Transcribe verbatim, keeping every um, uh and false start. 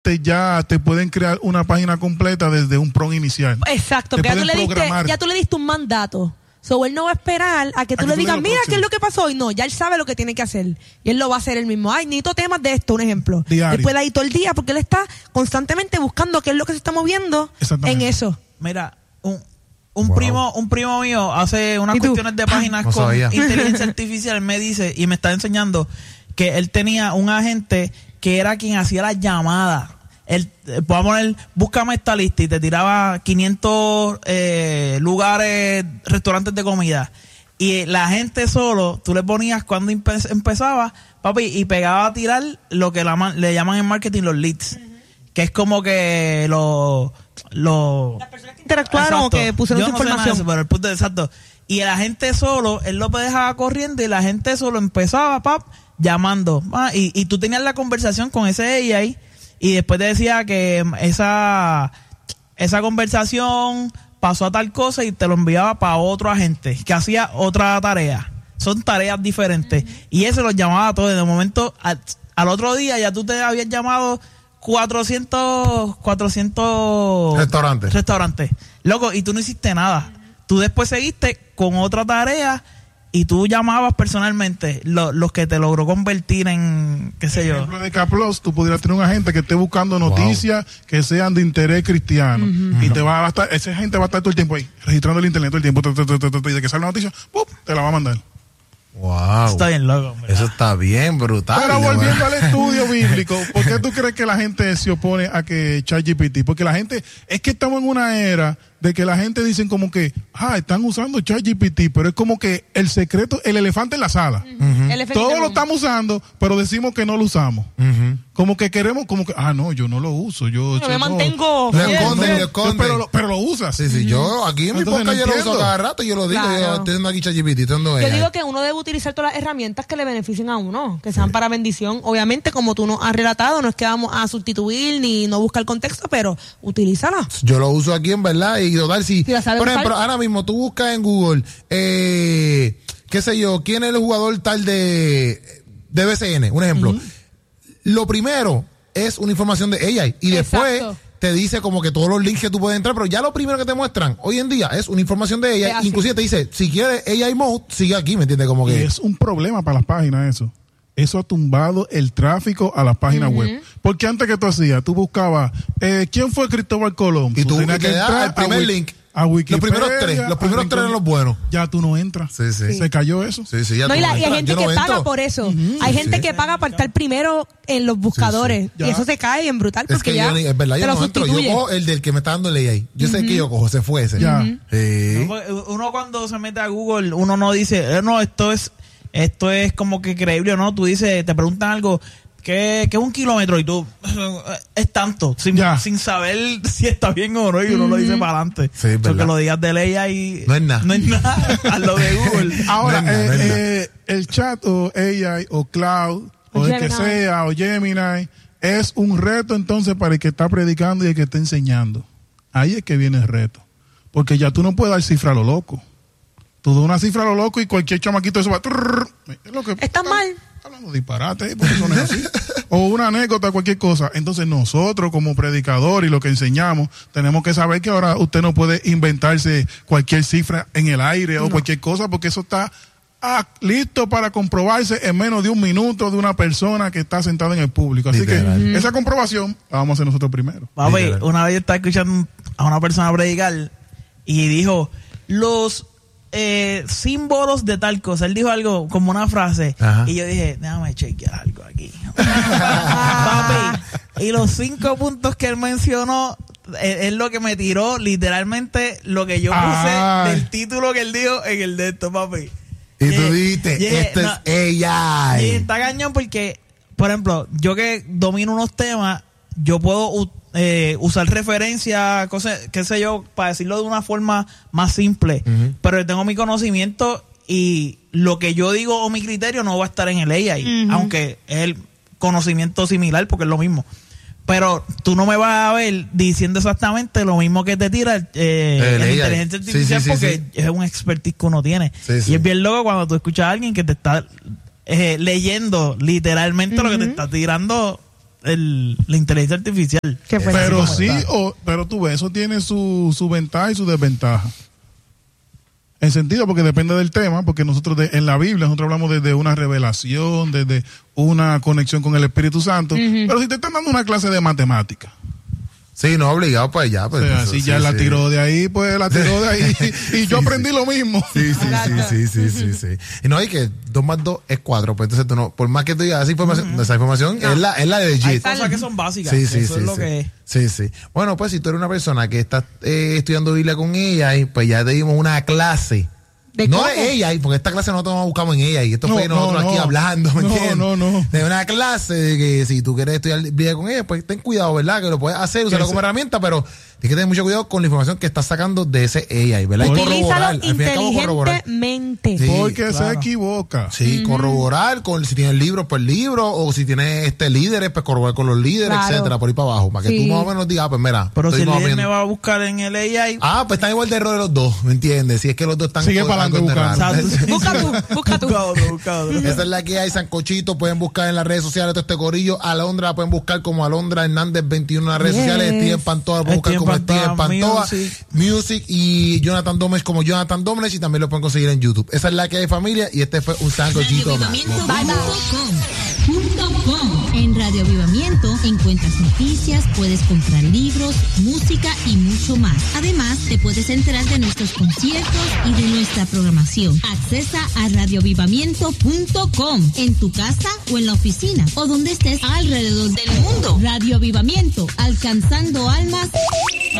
te ya te pueden crear una página completa desde un prompt inicial. Exacto, que ya tú, le diste, ya tú le diste un mandato. So, él no va a esperar a que tú a le que digas, mira, próximo. ¿Qué es lo que pasó hoy? No, ya él sabe lo que tiene que hacer. Y él lo va a hacer él mismo. Ay, necesito temas de esto, un ejemplo. Diario. Él puede ir todo el día porque él está constantemente buscando qué es lo que se está moviendo en eso. Mira, un, un wow. primo un primo mío hace unas cuestiones de páginas no con sabía. inteligencia artificial. Me dice, y me está enseñando, que él tenía un agente que era quien hacía las llamadas. Él, puedo poner, búscame esta lista y te tiraba quinientos eh, lugares, restaurantes de comida. Y la gente solo, tú le ponías cuando empe- empezaba, papi, y pegaba a tirar lo que la, le llaman en marketing los leads. Uh-huh. Que es como que los... Lo, las personas que interactuaron exacto. o que pusieron Yo su no información. Sé nada de eso, pero el punto es exacto. Y la gente solo, él lo dejaba corriendo y la gente solo empezaba, pap, llamando. Ah, y, y tú tenías la conversación con ese A I. Y después te decía que esa esa conversación pasó a tal cosa y te lo enviaba para otro agente que hacía otra tarea. Son tareas diferentes. Uh-huh. Y ese los llamaba a todos. De momento, al, al otro día ya tú te habías llamado cuatrocientos, cuatrocientos restaurantes. Restaurantes. Loco, y tú no hiciste nada. Tú después seguiste con otra tarea y tú llamabas personalmente lo, los que te logró convertir en, qué sé yo. Por ejemplo, de K-Plus, tú pudieras tener un agente que esté buscando noticias wow. que sean de interés cristiano. Uh-huh. Y te va a estar, ese agente va a estar todo el tiempo ahí, registrando el internet todo el tiempo. Y de que sale una noticia, ¡pum!, te la va a mandar. Wow. Está bien loco. ¿Verdad? Eso está bien brutal. Pero volviendo al estudio bíblico, ¿por qué tú crees que la gente se opone a que ChatGPT? Porque la gente, es que estamos en una era de que la gente dicen como que, ah, están usando ChatGPT, pero es como que el secreto, el elefante en la sala. Uh-huh. El Todos lo estamos usando, pero decimos que no lo usamos. Uh-huh. Como que queremos, como que, ah, no, yo no lo uso. Yo, yo me no, mantengo. Lo esconden, lo esconden. Pero, pero lo usas. Sí, sí, yo aquí en mi podcast no yo lo uso cada rato, yo lo digo, claro. yo estoy haciendo aquí ChatGPT. Yo digo que uno debe utilizar todas las herramientas que le beneficien a uno, que sean sí. para bendición. Obviamente, como tú nos has relatado, no es que vamos a sustituir ni no buscar el contexto, pero utilízala. Yo lo uso aquí en verdad y total, si, si por ejemplo, ahora mismo tú buscas en Google, eh, qué sé yo, quién es el jugador tal de, de B C N, un ejemplo. Uh-huh. Lo primero es una información de A I y después exacto. te dice como que todos los links que tú puedes entrar, pero ya lo primero que te muestran hoy en día es una información de A I, inclusive te dice, si quieres A I mode, sigue aquí, ¿me entiendes? Como que y es un problema para las páginas eso. Eso ha tumbado el tráfico a las páginas uh-huh. web. Porque antes que tú hacías, tú buscabas, eh, ¿quién fue Cristóbal Colón? Y tú, tú tenías que entrar el primer link. A Wikipedia, los primeros tres, los primeros tres eran los buenos. Ya tú no entras. Sí, sí. Se cayó eso. Sí, sí, ya no, tú y, la, no y hay gente yo que no paga entro. por eso. Uh-huh. Hay sí, gente sí. que paga para estar primero en los buscadores. Sí, y eso se cae en brutal porque es que ya yo, es verdad, yo no entro. Yo cojo el del que me está dando ley ahí. Yo uh-huh. sé que yo cojo, se fue ese. Ya. Uh-huh. Sí. No, uno cuando se mete a Google, uno no dice, eh, no, esto es esto es como que creíble o no. Tú dices, te preguntan algo, ¿qué es un kilómetro? Y tú, es tanto, sin, sin saber si está bien o no, y uno mm-hmm. lo dice para adelante. Sí, porque lo digas de ley ahí. No es nada. No es nada. A lo de Google. Ahora, no es eh, nada, no es nada. Eh, el chat o A I o Cloud o, o el que sea o Gemini es un reto entonces para el que está predicando y el que está enseñando. Ahí es que viene el reto. Porque ya tú no puedes dar cifra a lo loco. Tú das una cifra a lo loco y cualquier chamaquito eso va. Es lo que está, está mal. Hablando disparate, porque eso no es así. O una anécdota, cualquier cosa. Entonces nosotros como predicador y lo que enseñamos, tenemos que saber que ahora usted no puede inventarse cualquier cifra en el aire o no. cualquier cosa, porque eso está ah, listo para comprobarse en menos de un minuto de una persona que está sentada en el público. Así Literal. que esa comprobación la vamos a hacer nosotros primero. Papi, una vez yo estaba escuchando a una persona predicar y dijo, los Eh, símbolos de tal cosa. Él dijo algo como una frase. Ajá. Y yo dije, déjame chequear algo aquí. Papi, y los cinco puntos que él mencionó es, es lo que me tiró literalmente lo que yo puse Ay. del título que él dijo en el de esto, papi. Y, y tú dijiste, esto no, es A I. Y está cañón porque, por ejemplo, yo que domino unos temas, yo puedo Eh, usar referencias, cosas, qué sé yo, para decirlo de una forma más simple, uh-huh. pero yo tengo mi conocimiento y lo que yo digo o mi criterio no va a estar en el A I, uh-huh. aunque es el conocimiento similar porque es lo mismo, pero tú no me vas a ver diciendo exactamente lo mismo que te tira eh, la inteligencia artificial, sí, sí, porque sí, sí. es un expertise que uno tiene, sí, sí. y es bien loco cuando tú escuchas a alguien que te está eh, leyendo literalmente uh-huh. lo que te está tirando el, la inteligencia artificial. Pero sí, o, pero tú ves, eso tiene su, su ventaja y su desventaja. En sentido, porque depende del tema, porque nosotros de, en la Biblia nosotros hablamos desde una revelación, desde una conexión con el Espíritu Santo, uh-huh. pero si te están dando una clase de matemática. Sí, no, obligado para allá. Pues, o sea, si ya sí, la tiró sí. de ahí, pues la tiró de ahí. Y yo sí, aprendí sí. lo mismo. Sí, sí, sí, sí, sí, sí, sí. Y no, hay que dos más dos es cuatro. Pues entonces tú no, por más que tú digas esa información, uh-huh. esa información no. es la, es la de legit. Hay cosas que son básicas. Sí, sí, eso sí, es lo sí. que es. Sí, sí. Bueno, pues si tú eres una persona que está eh, estudiando Biblia con ella, y pues ya te dimos una clase. ¿De no cómo? de ella, porque esta clase nosotros nos buscamos en ella y esto no, fue nosotros no, aquí no. hablando, ¿me no, entiendes? No, no, no. De una clase de que si tú quieres estudiar Biblia con ella, pues ten cuidado, ¿verdad? Que lo puedes hacer, usarlo como herramienta, pero tienes que tener mucho cuidado con la información que estás sacando de ese A I, ¿verdad? Y corroborar. Inteligentemente. Sí, porque claro. se equivoca. Sí, uh-huh. corroborar con si tienes libros, pues libros, o si tienes este líderes, pues corroborar con los líderes, claro. etcétera, por ahí para abajo, para que sí. tú más o menos digas, pues mira. Pero si el líder me va a buscar en el A I. Ah, pues están igual de error de los dos, ¿me entiendes? Si es que los dos están. Sigue para adelante buscando. Busca tú, busca tú. Buscado, buscado. Esa es la que hay, Sancochito. Pueden buscar en las redes sociales todo este corillo. Alondra la pueden buscar como Alondra Hernández veintiuno en las redes yes. sociales. Steven Pantoja lo pueden buscar como Steven Pantoja. Music. Music. Y Jonathan Domínguez como Jonathan Domínguez. Y también lo pueden conseguir en YouTube. Esa es la que hay, familia. Y este fue un Sancochito más. En Radio Avivamiento encuentras noticias, puedes comprar libros, música y mucho más. Además, te puedes enterar de nuestros conciertos y de nuestra programación. Accesa a radio avivamiento punto com en tu casa o en la oficina o donde estés alrededor del mundo. Radio Avivamiento, alcanzando almas